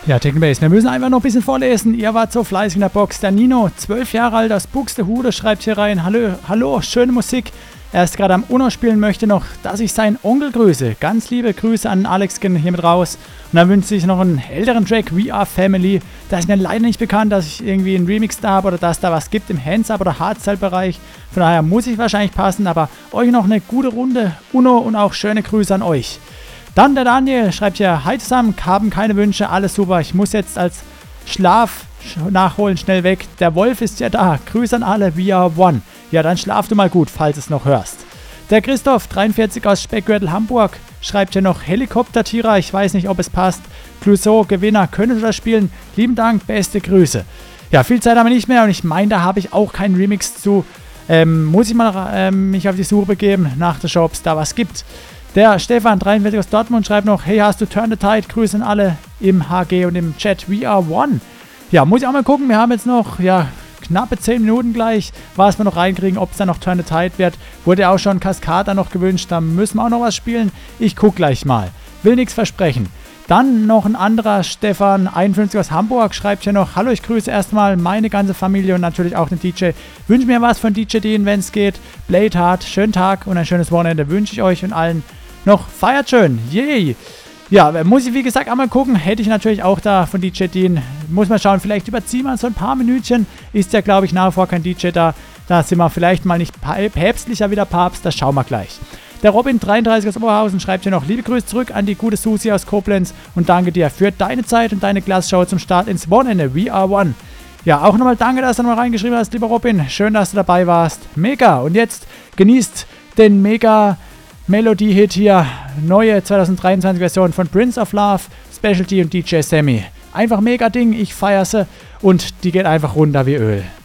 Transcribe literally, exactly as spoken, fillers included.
Ja, Technobase, wir müssen einfach noch ein bisschen vorlesen. Ihr wart so fleißig in der Box. Der Nino, zwölf Jahre alt aus Buxtehude, schreibt hier rein. Hallo, hallo, schöne Musik. Er ist gerade am Uno spielen, möchte noch, dass ich seinen Onkel grüße. Ganz liebe Grüße an Alex hier mit raus. Und dann wünscht sich noch einen älteren Track, We Are Family. Da ist mir leider nicht bekannt, dass ich irgendwie einen Remix da habe oder dass da was gibt im Hands-Up- oder Hardstyle-Bereich. Von daher muss ich wahrscheinlich passen, aber euch noch eine gute Runde Uno und auch schöne Grüße an euch. Dann der Daniel schreibt hier, hi zusammen, haben keine Wünsche, alles super. Ich muss jetzt als Schlaf nachholen, schnell weg. Der Wolf ist ja da. Grüße an alle, we are one. Ja, dann schlaf du mal gut, falls es noch hörst. Der Christoph, dreiundvierzig aus Speckgürtel, Hamburg, schreibt hier noch Helikopter-Tira. Ich weiß nicht, ob es passt. Clouseau, Gewinner, können das spielen. Lieben Dank, beste Grüße. Ja, viel Zeit haben wir nicht mehr und ich meine, da habe ich auch keinen Remix zu. Ähm, muss ich mal ähm, mich auf die Suche begeben, nach der Show, ob es da was gibt. Der Stefan, dreiundvierzig aus Dortmund, schreibt noch, hey, hast du Turn the Tide? Grüße an alle im H G und im Chat. We are one. Ja, muss ich auch mal gucken. Wir haben jetzt noch, ja, knappe zehn Minuten gleich, was wir noch reinkriegen, ob es dann noch Turn the Tide wird. Wurde auch schon Cascada noch gewünscht, da müssen wir auch noch was spielen. Ich guck gleich mal. Will nichts versprechen. Dann noch ein anderer Stefan, einundfünfzig aus Hamburg, schreibt hier noch, hallo, ich grüße erstmal meine ganze Familie und natürlich auch den D J. Wünsche mir was von D J Dean, wenn es geht. Blade hard, schönen Tag und ein schönes Wochenende wünsche ich euch und allen noch. Feiert schön, yay! Ja, muss ich wie gesagt einmal gucken, hätte ich natürlich auch da von D J Dean. Muss mal schauen, vielleicht überziehen wir so ein paar Minütchen. Ist ja, glaube ich, nach wie vor kein D J da. Da sind wir vielleicht mal nicht päpstlicher wie der Papst, das schauen wir gleich. Der Robin, dreiunddreißig aus Oberhausen, schreibt hier noch, liebe Grüße zurück an die gute Susi aus Koblenz und danke dir für deine Zeit und deine Klassenshow zum Start ins Wochenende. We are one. Ja, auch nochmal danke, dass du nochmal reingeschrieben hast, lieber Robin. Schön, dass du dabei warst. Mega. Und jetzt genießt den mega Melodie-Hit hier. Neue zweitausenddreiundzwanzig-Version von Prince of Love, Specialty und D J Sammy. Einfach mega Ding, ich feiere sie und die geht einfach runter wie Öl.